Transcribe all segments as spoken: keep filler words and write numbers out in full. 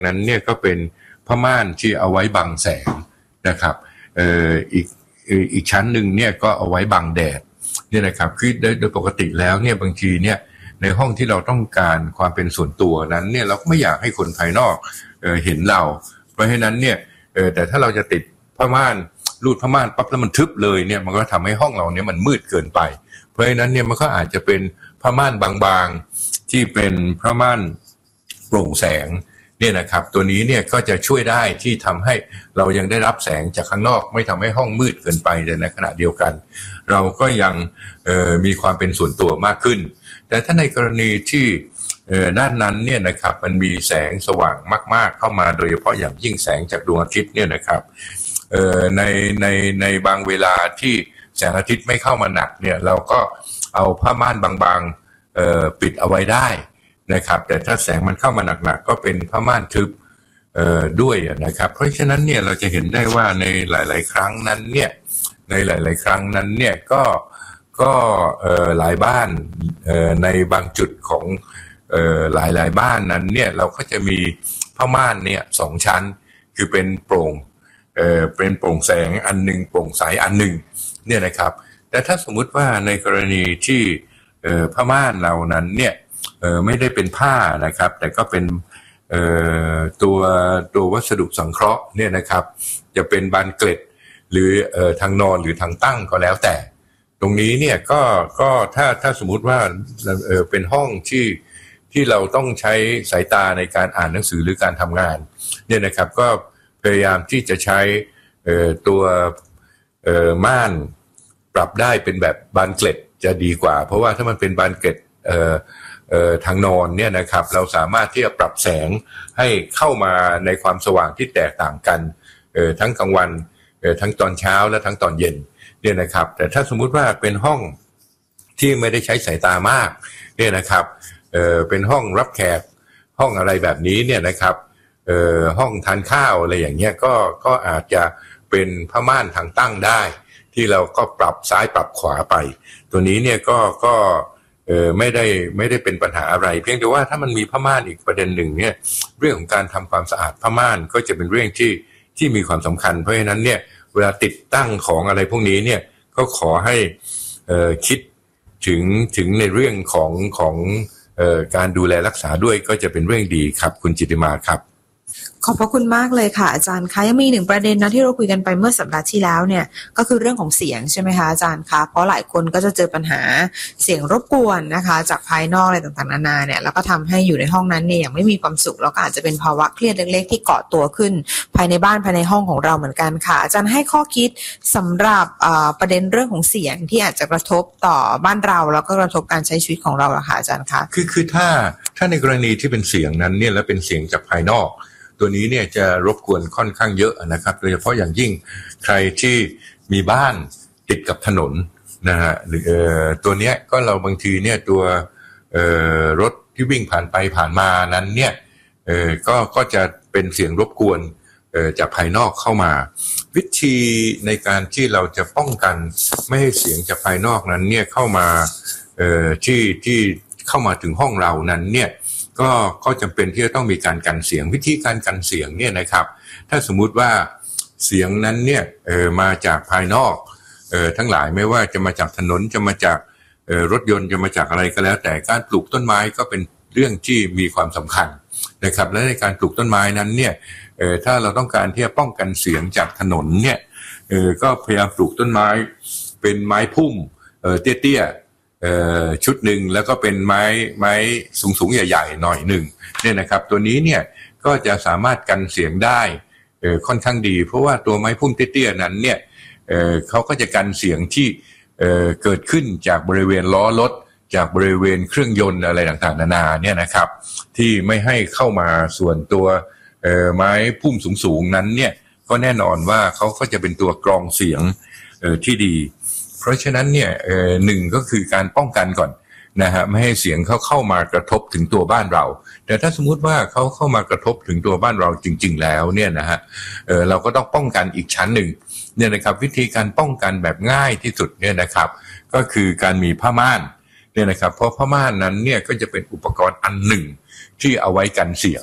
นั้นเนี่ยก็เป็นผ้าม่านที่เอาไว้บังแสงนะครับเอ่ออีกอีกชั้นหนึ่งเนี่ยก็เอาไว้บังแดดเนี่ยนะครับคือโดยปกติแล้วเนี่ยบางทีเนี่ยในห้องที่เราต้องการความเป็นส่วนตัวนั้นเนี่ยเราก็ไม่อยากให้คนภายนอกเอ่อเห็นเราเพราะฉะนั้นเนี่ยเอ่อแต่ถ้าเราจะติดผ้าม่านรูดผ้าม่านปั๊บแล้วมันทึบเลยเนี่ยมันก็ทำให้ห้องเราเนี่ยมันมืดเกินไปเพราะฉะนั้นเนี่ยมันก็อาจจะเป็นผ้าม่านบางๆที่เป็นผ้าม่านโปร่งแสงเนี่ยนะครับตัวนี้เนี่ยก็จะช่วยได้ที่ทำให้เรายังได้รับแสงจากข้างนอกไม่ทำให้ห้องมืดเกินไปแต่ในขณะเดียวกันเราก็ยังเอ่อมีความเป็นส่วนตัวมากขึ้นแต่ถ้าในกรณีที่เอ่อด้านนั้นเนี่ยนะครับมันมีแสงสว่างมากๆเข้ามาโดยเฉพาะอย่างยิ่งแสงจากดวงอาทิตย์เนี่ยนะครับเอ่อในในในบางเวลาที่แสงอาทิตย์ไม่เข้ามาหนักเนี่ยเราก็เอาผ้าม่านบางๆเอ่อปิดเอาไว้ได้นะครับแต่ถ้าแสงมันเข้ามาหนักๆก็เป็นผ้าม่านทึบเอ่อด้วยนะครับเพราะฉะนั้นเนี่ยเราจะเห็นได้ว่าในหลายๆครั้งนั้นเนี่ยในหลายๆครั้งนั้นเนี่ยก็ก็เอ่อหลายบ้านเอ่อในบางจุดของเอ่อหลายๆบ้านนั้นเนี่ยเราก็จะมีผ้าม่านเนี่ยสองชั้นคือเป็นโปร่งเอ่อเป็นโปร่งแสงอันนึงโปร่งใสอันนึงเนี่ยนะครับแต่ถ้าสมมุติว่าในกรณีที่เอ่อผ้าม่านเรานั้นเนี่ยเอ่อไม่ได้เป็นผ้านะครับแต่ก็เป็นเอ่อตัวตัววัสดุสังเคราะห์เนี่ยนะครับจะเป็นบานเกล็ดหรือเอ่อทางนอนหรือทางตั้งก็แล้วแต่ตรงนี้เนี่ยก็ก็ถ้าถ้าสมมุติว่าเอ่อเป็นห้องที่ที่เราต้องใช้สายตาในการอ่านหนังสือหรือการทำงานเนี่ยนะครับก็พยายามที่จะใช้เอ่อตัวเอ่อม่านปรับได้เป็นแบบบานเกล็ดจะดีกว่าเพราะว่าถ้ามันเป็นบานเกล็ดเอ่อเอ่อทางนอนเนี่ยนะครับเราสามารถที่จะปรับแสงให้เข้ามาในความสว่างที่แตกต่างกันเอ่อทั้งกลางวันเอ่อทั้งตอนเช้าและทั้งตอนเย็นเนี่ยนะครับแต่ถ้าสมมุติว่าเป็นห้องที่ไม่ได้ใช้สายตามากเนี่ยนะครับเอ่อเป็นห้องรับแขกห้องอะไรแบบนี้เนี่ยนะครับเอ่อห้องทานข้าวอะไรอย่างเงี้ยก็ก็อาจจะเป็นผ้าม่านทางตั้งได้ที่เราก็ปรับซ้ายปรับขวาไปตัวนี้เนี่ยก็ก็เออไม่ได้ไม่ได้เป็นปัญหาอะไรเพียงแต่ว่าถ้ามันมีผ้าม่านอีกประเด็นหนึ่งเนี่ยเรื่องของการทำความสะอาดผ้าม่านก็จะเป็นเรื่องที่ที่มีความสำคัญเพราะฉะนั้นเนี่ยเวลาติดตั้งของอะไรพวกนี้เนี่ยก็ขอให้เอ่อคิดถึงถึงในเรื่องของของเอ่อการดูแลรักษาด้วยก็จะเป็นเรื่องดีครับคุณจิตติมาครับขอบพระคุณมากเลยค่ะอาจารย์คะยังมีหนึ่งประเด็นนะที่เราคุยกันไปเมื่อสัปดาห์ที่แล้วเนี่ยก็คือเรื่องของเสียงใช่ไหมคะอาจารย์คะเพราะหลายคนก็จะเจอปัญหาเสียงรบกวนนะคะจากภายนอกอะไรต่างๆนานาเนี่ยแล้วก็ทำให้อยู่ในห้องนั้นเนี่ยอย่างไม่มีความสุขแล้วก็อาจจะเป็นภาวะเครียดเล็กๆที่เกาะตัวขึ้นภายในบ้านภายในห้องของเราเหมือนกันค่ะอาจารย์ให้ข้อคิดสำหรับประเด็นเรื่องของเสียงที่อาจจะกระทบต่อบ้านเราแล้วก็กระทบการใช้ชีวิตของเราอะค่ะอาจารย์คะคือคือถ้าถ้าในกรณีที่เป็นเสียงนั้นเนี่ยแล้วเป็นเสียงจากภายนอกตัวนี้เนี่ยจะรบกวนค่อนข้างเยอะนะครับโดยเฉพาะอย่างยิ่งใครที่มีบ้านติดกับถนนนะฮะหรือเอ่อตัวเนี้ยก็เราบางทีเนี่ยตัวเอ่อรถที่วิ่งผ่านไปผ่านมานั้นเนี่ยเอ่อก็ก็จะเป็นเสียงรบกวนเอ่อจากภายนอกเข้ามาวิธีในการที่เราจะป้องกันไม่ให้เสียงจากภายนอกนั้นเนี่ยเข้ามาเอ่อที่ที่เข้ามาถึงห้องเรานั้นเนี่ยก็ก็จำเป็นที่จะต้องมีการกันเสียงวิธีการกันเสียงเนี่ยนะครับถ้าสมมุติว่าเสียงนั้นเนี่ยเอ่อมาจากภายนอกเอ่อทั้งหลายไม่ว่าจะมาจากถนนจะมาจากเอ่อรถยนต์จะมาจากอะไรก็แล้วแต่การปลูกต้นไม้ก็เป็นเรื่องที่มีความสำคัญนะครับและในการปลูกต้นไม้นั้นเนี่ยเอ่อถ้าเราต้องการที่จะป้องกันเสียงจากถนนเนี่ยเอ่อก็พยายามปลูกต้นไม้เป็นไม้พุ่มเอ่อเตี้ยเอ่อชุดหนึ่งแล้วก็เป็นไม้ไม้สูงๆใหญ่ๆหน่อยหนึ่งเนี่ยนะครับตัวนี้เนี่ยก็จะสามารถกันเสียงได้เอ่อค่อนข้างดีเพราะว่าตัวไม้พุ่มเตี้ยๆนั้นเนี่ยเอ่อเขาก็จะกันเสียงที่เอ่อเกิดขึ้นจากบริเวณล้อรถจากบริเวณเครื่องยนต์อะไรต่างๆนานาเนี่ยนะครับที่ไม่ให้เข้ามาส่วนตัวเอ่อไม้พุ่มสูงๆนั้นเนี่ยก็แน่นอนว่าเขาก็จะเป็นตัวกรองเสียงเอ่อที่ดีเพราะฉะนั้นเนี่ยเอ่อหนึ่งก็คือการป้องกันก่อนนะฮะไม่ให้เสียงเขาเข้ามากระทบถึงตัวบ้านเราแต่ถ้าสมมุติว่าเขาเข้ามากระทบถึงตัวบ้านเราจริงๆแล้วเนี่ยนะฮะเอ่อเราก็ต้องป้องกันอีกชั้นหนึ่งเนี่ยนะครับวิธีการป้องกันแบบง่ายที่สุดเนี่ยนะครับก็คือการมีผ้าม่านเนี่ยนะครับเพราะผ้าม่านนั้นเนี่ยก็จะเป็นอุปกรณ์อันหนึ่งที่เอาไว้กันเสียง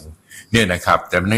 เนี่ยนะครับแต่ใน